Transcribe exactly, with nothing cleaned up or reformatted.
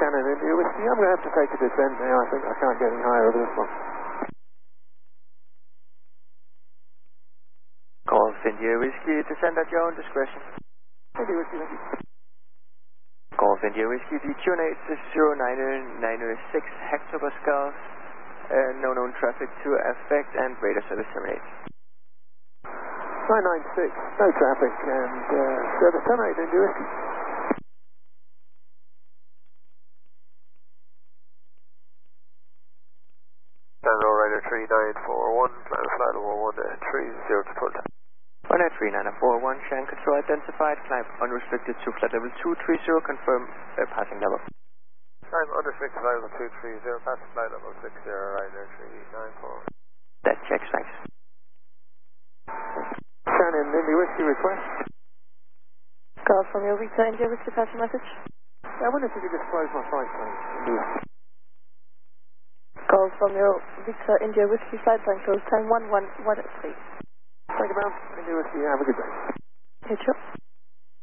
Shannon, India Whiskey. I'm going to have to take a descent now. I think I can't get any higher over this one. Golf India Whiskey, descend at your own discretion. India Whiskey, thank you. Golf India Whiskey, the Q eight is zero nine nine six hectopascals, uh, no known traffic to affect, and radar service terminate. nine nine six, no traffic, and uh, service terminate, India Whiskey. Tango Rider three nine four one, plan flight level one three zero to full time. one nine three nine four one, Shan control identified, climb unrestricted to flight level two three zero, confirm uh, passing level. Climb unrestricted flight level two three zero, passing flight level six zero, Rider three nine four one. That checks, thanks. Shannon, India Whiskey request. Golf from your Victor India Whiskey, passing message. I wonder if you could just close my flight plane. India Whiskey. Golf from your Victor India Whiskey, flight plan close time one one one three. Thank you, ma'am. India Whiskey, have a good day. Hit you.